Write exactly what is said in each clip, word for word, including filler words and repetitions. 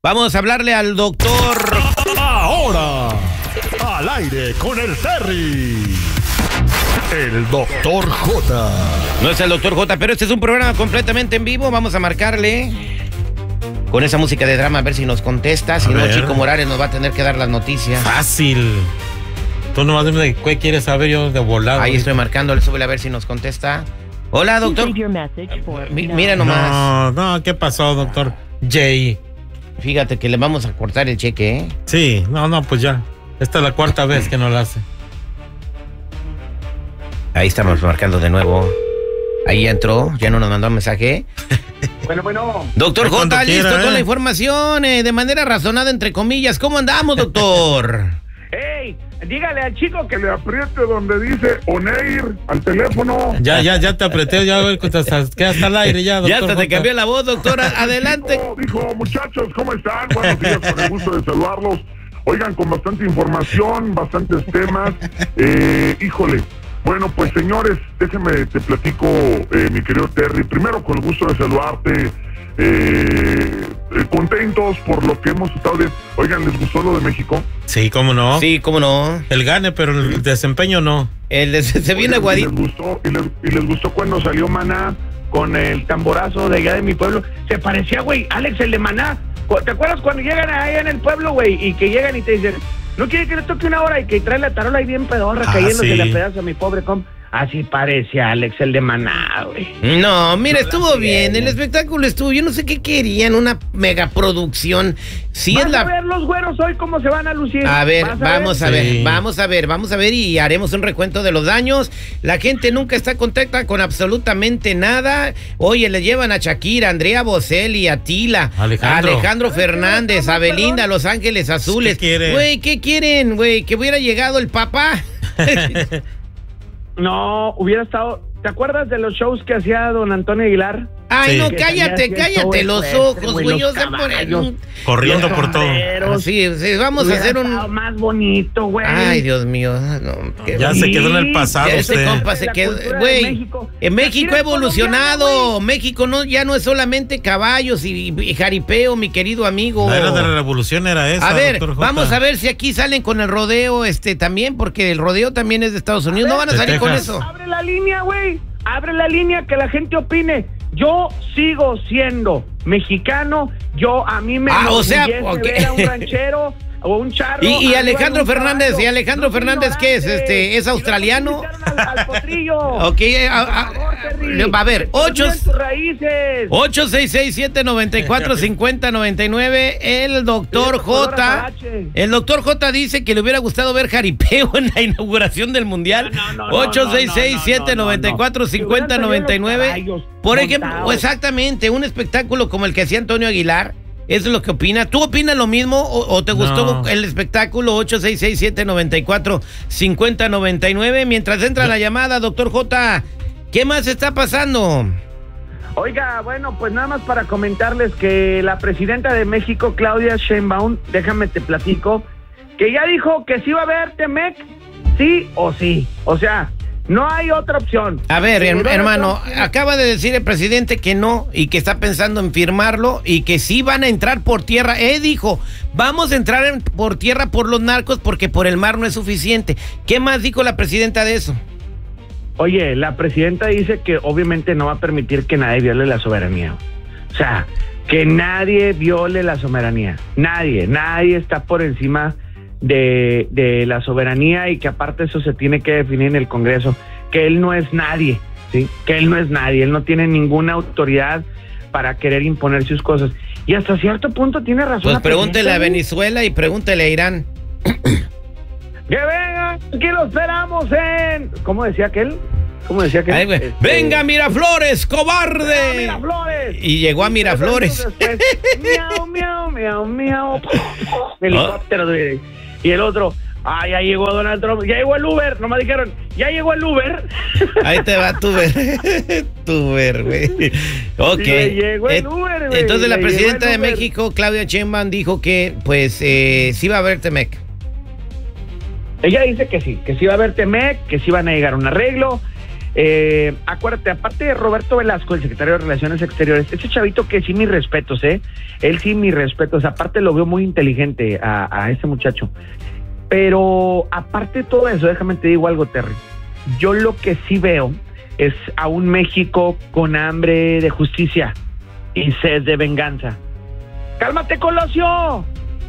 Vamos a hablarle al doctor. Ahora, al aire con el Terry. El doctor J. No es el doctor J, pero este es un programa completamente en vivo. Vamos a marcarle con esa música de drama a ver si nos contesta. Si no, Chico Morales nos va a tener que dar las noticias. Fácil. Tú nomás dime de qué quieres saber, yo de volado. Ahí estoy marcándole, súbele a ver si nos contesta. Hola, doctor. Mi, mira nomás. No, no, ¿qué pasó, doctor Jay? Fíjate que le vamos a cortar el cheque, ¿eh? Sí, no, no, pues ya. Esta es la cuarta vez que no lo hace. Ahí estamos marcando de nuevo. Ahí ya entró, ya no nos mandó un mensaje. Bueno, bueno. Doctor J, listo quiera, con eh. la información, eh, de manera razonada, entre comillas. ¿Cómo andamos, doctor? ¡Ey! Dígale al chico que le apriete donde dice Oneir al teléfono. Ya, ya, ya te apreté, ya güey, que hasta, que hasta el aire ya, doctor. Ya hasta te J. cambió la voz, doctora. Adelante. Dijo, dijo, muchachos, ¿cómo están? Buenos días, con el gusto de saludarlos. Oigan, con bastante información, bastantes temas. Eh, híjole. Bueno, pues señores, déjenme, te platico, eh, mi querido Terry. Primero, con el gusto de saludarte. Eh, eh, contentos por lo que hemos estado viendo. Oigan, ¿les gustó lo de México? Sí, cómo no. Sí, cómo no. El gane, pero el desempeño no. El de- se viene Oigan, aguadito. ¿y les gustó, y les, y les gustó cuando salió Maná con el tamborazo de allá de mi pueblo? Se parecía, güey, Alex, el de Maná. ¿Te acuerdas cuando llegan allá en el pueblo, güey, y que llegan y te dicen, no quiere que le toque una hora, y que trae la tarola ahí bien pedorra, Ah, cayéndose sí. la pedazo a mi pobre comp? Así parecía Alex, el de Maná, güey. No, mira, estuvo la bien. fiera. El espectáculo estuvo. Yo no sé qué querían, una megaproducción. Sí Vas es a la. ver los güeros hoy cómo se van a lucir. A ver, ¿Vas vamos a Sí. ver, vamos a ver, vamos a ver y haremos un recuento de los daños. La gente nunca está contenta con absolutamente nada. Oye, le llevan a Shakira, a Andrea Bocelli, a Tila, Alejandro. a Alejandro Fernández, a Belinda, a Los Ángeles Azules. ¿Qué quieren? Güey, ¿qué quieren, güey? ¿Que hubiera llegado el papá? No, hubiera estado... ¿Te acuerdas de los shows que hacía don Antonio Aguilar? Ay, Sí. no, Que cállate, salía así el cállate show los fuerte, ojos, güey, güey. los Yo sé por caballos. Corriendo por todo. Pero Sí, sí, vamos a hubiera hacer estado un. más bonito, güey. Ay, Dios mío. No, qué- Ya se quedó en el pasado Ya ese usted. compa se La quedó, cultura de güey. México. En México Shakira ha es evolucionado. colombiana, México no, ya no es solamente caballos y, y jaripeo, mi querido amigo. La era de la revolución era esa, A ver, doctor J. vamos a ver si aquí salen con el rodeo, este, también, porque el rodeo también es de Estados Unidos. No van a De salir con Texas. eso. Abre la línea, güey. Abre la línea, que la gente opine. Yo sigo siendo mexicano. Yo, a mí me Ah, o sea, enorgullece ok. ver a un ranchero o un charro. Y, y arriba Alejandro de un Fernández, caballo. ¿y Alejandro No soy Fernández qué es? ignorante. Este, ¿es Y luego australiano? invitaron Al, al potrillo. Ok, a- a- Por favor, Terry. a ver, ocho- Olviden tus raíces. ocho seis seis siete nueve cuatro cinco cero nueve nueve. El doctor J. El doctor J dice que le hubiera gustado ver jaripeo en la inauguración del mundial. No, no, no, ocho seis seis no, no, siete nueve cuatro cinco cero nueve nueve. Por ejemplo, exactamente, un espectáculo como el que hacía Antonio Aguilar. Eso es lo que opina. ¿Tú opinas lo mismo o, o te gustó No. el espectáculo? Ocho seis seis siete nueve cuatro cinco cero nueve nueve. Mientras entra la llamada, doctor J, ¿qué más está pasando? Oiga, bueno, pues nada más para comentarles que la presidenta de México, Claudia Sheinbaum, déjame te platico, que ya dijo que sí va a haber Temec, sí o sí. O sea, no hay otra opción. A ver, Si her- Donald hermano, Trump- acaba de decir el presidente que no y que está pensando en firmarlo y que sí van a entrar por tierra. Él dijo, vamos a entrar en- por tierra por los narcos porque por el mar no es suficiente. ¿Qué más dijo la presidenta de eso? Oye, la presidenta dice que obviamente no va a permitir que nadie viole la soberanía. O sea, que nadie viole la soberanía. Nadie, nadie está por encima de, de la soberanía, y que aparte eso se tiene que definir en el Congreso. Que él no es nadie, ¿sí? Que él no es nadie, él no tiene ninguna autoridad para querer imponer sus cosas. Y hasta cierto punto tiene razón. Pues la pregúntele a presidenta, ¿sí? Venezuela y pregúntele a Irán. Que vengan, que lo esperamos en... ¿Cómo decía aquel? ¿Cómo decía aquel? Ay, güey, Este, ¡venga, Miraflores, ¡Ah, cobarde! Miraflores! Y llegó a Miraflores. Después, miau, miau, miau, miau. Helicóptero, güey. Y el otro, ah, ya llegó Donald Trump, ya llegó el Uber. Nomás dijeron, ya llegó el Uber. Ahí te va tu ver. Tu ver, güey. Ok. Sí, le llegó el Et- Uber, güey, Entonces la le llegó presidenta el de Uber. México, Claudia Sheinbaum, dijo que pues eh, sí va a haber Temec. Ella dice que sí, que sí va a haber Temec, que sí van a llegar a un arreglo. Eh, acuérdate, aparte de Roberto Velasco, el secretario de Relaciones Exteriores, ese chavito que sí mis respetos, ¿eh? Él sí mis respetos, aparte lo veo muy inteligente a, a ese muchacho. Pero aparte de todo eso, déjame te digo algo, Terry. Yo lo que sí veo es a un México con hambre de justicia y sed de venganza. ¡Cálmate, Colosio!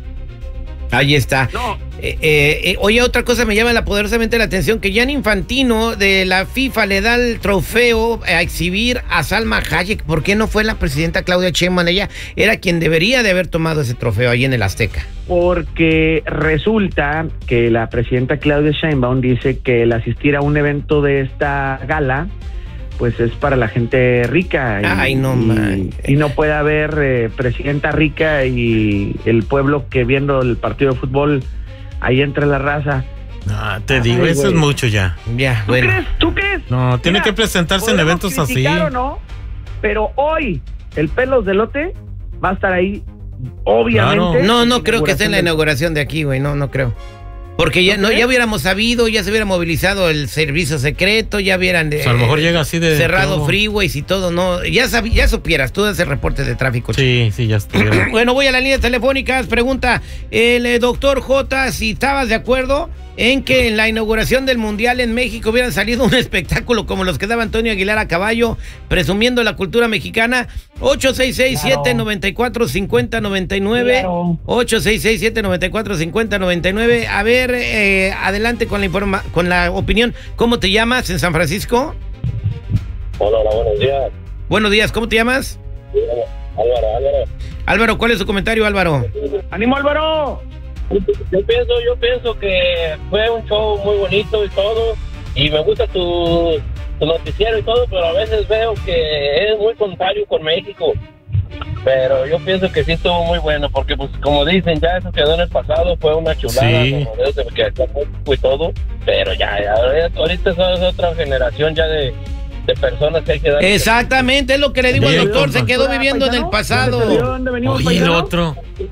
Ahí está. No. Eh, eh, eh, oye, otra cosa me llama la poderosamente la atención, que Gianni Infantino de la FIFA le da el trofeo a exhibir a Salma Hayek. ¿Por qué no fue la presidenta Claudia Sheinbaum? Ella era quien debería de haber tomado ese trofeo ahí en el Azteca. Porque resulta que la presidenta Claudia Sheinbaum dice que el asistir a un evento de esta gala pues es para la gente rica. Y, Ay, no, man. Y, y no puede haber eh, presidenta rica y el pueblo que viendo el partido de fútbol ahí entre la raza. Ah, te digo, Ay, eso güey. es mucho ya. Ya, ¿Tú bueno. crees? ¿Tú crees? No, tiene Mira, que presentarse en podemos eventos así. criticar o no, pero hoy el Pelos de Lote va a estar ahí, obviamente. Claro. No, no creo que esté en la inauguración inauguración de aquí, güey, no, no creo. Porque ya no, ya hubiéramos sabido, ya se hubiera movilizado el servicio secreto, ya hubieran de, O sea, a lo mejor llega así de... cerrado todo. freeways y todo, no, ya sabí, ya supieras, tú das el reporte de tráfico. Sí, sí, ya estuviera. Bueno, voy a las líneas telefónicas. Pregunta el eh, doctor J si estabas de acuerdo en que en la inauguración del Mundial en México hubieran salido un espectáculo como los que daba Antonio Aguilar a caballo, presumiendo la cultura mexicana. Ocho seis seis, siete nueve cuatro, cinco cero nueve nueve. Claro. ocho seis seis, siete nueve cuatro, cinco cero nueve nueve. A ver, eh, adelante con la informa con la opinión. ¿Cómo te llamas en San Francisco? Hola, hola, buenos días. Buenos días, ¿cómo te llamas? Álvaro, Álvaro. Álvaro, ¿cuál es tu comentario, Álvaro? ¡Ánimo, Álvaro! Yo pienso, yo pienso que fue un show muy bonito y todo, y me gusta tu, tu noticiero y todo, pero a veces veo que es muy contrario con México. Pero yo pienso que sí estuvo muy bueno, porque pues como dicen, ya eso quedó en el pasado, fue una chulada, Sí. como de eso, que acá México y todo, pero ya, ya ahorita es otra generación ya de, de personas que hay que dar. Exactamente, es lo que le digo al Bien, doctor, se compa. quedó viviendo en el pasado. ¿Dónde venimos, Oye, el paisano? otro.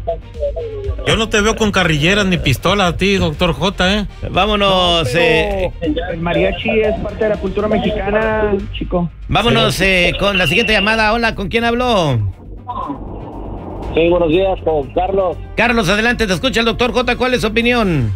Yo no te veo con carrilleras ni pistola a ti, doctor J, ¿eh? Vámonos, eh, Pero el mariachi es parte de la cultura mexicana, chico. vámonos eh, con la siguiente llamada. Hola, ¿con quién habló? Sí, buenos días, con Carlos. Carlos, adelante, te escucha el doctor J, ¿cuál es su opinión?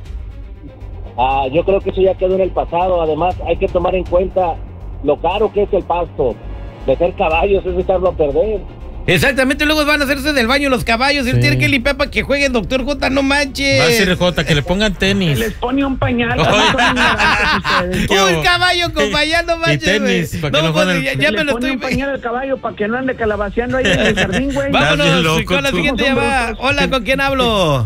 Ah, yo creo que eso ya quedó en el pasado. Además, hay que tomar en cuenta lo caro que es el pasto. Meter caballos es echarlo a perder. Exactamente, luego van a hacerse del baño los caballos, él Sí. tiene que limpiar para que juegue el doctor J, no manches. Va a decir J que le pongan tenis. Les pone un pañal. Ay. no son ignorantes ustedes. ¿Qué Un hubo? caballo con pañal, no Y manches, tenis, güey. para que no pues, juegue el- ya, ya Le me lo pone estoy... un pañal al caballo para que no ande calabaceando ahí en el jardín, güey. Va. Estás bien Vámonos loco, con la tú. siguiente Somos llamada. brutos. Hola, ¿con quién hablo?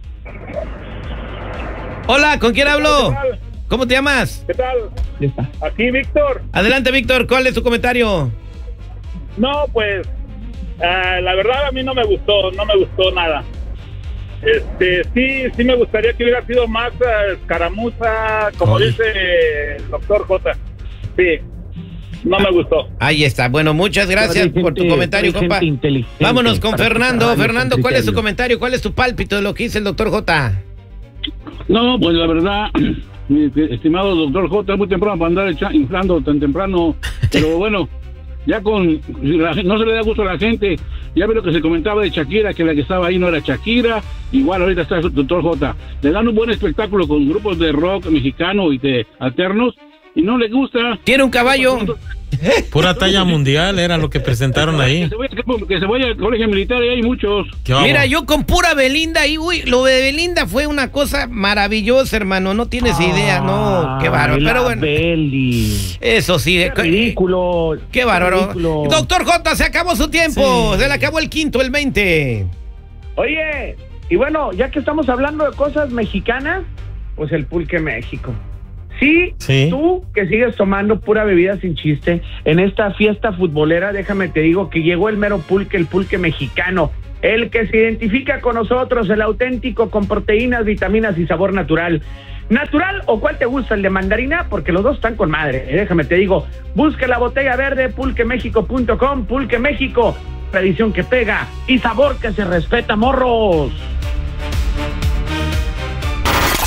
Hola, ¿con quién hablo? ¿Cómo te llamas? ¿Qué tal? Ya está. Aquí, Víctor. Adelante, Víctor, ¿cuál es tu comentario? No, pues, ah, la verdad a mí no me gustó, no me gustó nada. Este, sí, sí me gustaría que hubiera sido más ah, escaramuza, como Oye. dice el doctor J. Sí, no me gustó. Ahí está. Bueno, muchas gracias Hay por tu gente- comentario, hay compa. gente inteligente Vámonos con para Fernando. escuchar Fernando, con ¿cuál es tu criterio. comentario? ¿Cuál es tu pálpito de lo que dice el doctor J? No, pues la verdad, mi estimado doctor J, es muy temprano para andar echa- inflando tan temprano, pero bueno, ya con, si la gen- no se le da gusto a la gente, ya ve lo que se comentaba de Shakira, que la que estaba ahí no era Shakira, igual ahorita está el doctor J, le dan un buen espectáculo con grupos de rock mexicano y de alternos, y no le gusta. ¿Tiene un caballo? Pura talla mundial era lo que presentaron Que ahí. se vaya, que se vaya al colegio militar, y hay muchos. ¿Qué vamos? Mira, yo con pura Belinda y uy, lo de Belinda fue una cosa maravillosa, hermano. No tienes idea, no, qué bárbaro. Ay, la Pero bueno, Beli. eso sí, Qué de- ridículo. qué bárbaro. ridículo. Doctor J, se acabó su tiempo. Sí. Se le acabó el quinto, el veinte. Oye, y bueno, ya que estamos hablando de cosas mexicanas, pues el pulque México. Sí, Sí. tú que sigues tomando pura bebida sin chiste, en esta fiesta futbolera, déjame te digo que llegó el mero pulque, el pulque mexicano, el que se identifica con nosotros, el auténtico con proteínas, vitaminas y sabor natural. ¿Natural o cuál te gusta? ¿El de mandarina? Porque los dos están con madre, eh, déjame te digo, busca la botella verde, pulque méxico punto com, Pulque México, tradición que pega y sabor que se respeta, morros.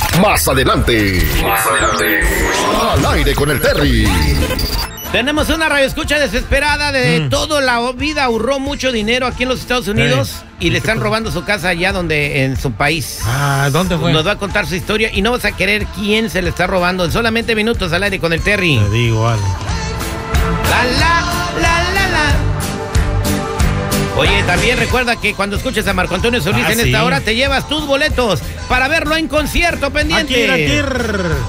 Más adelante. Más adelante. Al aire con el Terry. Tenemos una radioescucha desesperada de mm. toda la vida, ahorró mucho dinero aquí en los Estados Unidos sí. y le están robando su casa allá donde en su país. Ah, ¿dónde fue? Nos va a contar su historia y no vas a querer quién se le está robando en solamente minutos al aire con el Terry. Te digo algo. La la la la la. Oye, también recuerda que cuando escuches a Marco Antonio Solís ah, en sí. esta hora te llevas tus boletos para verlo en concierto pendiente. Aquí, aquí.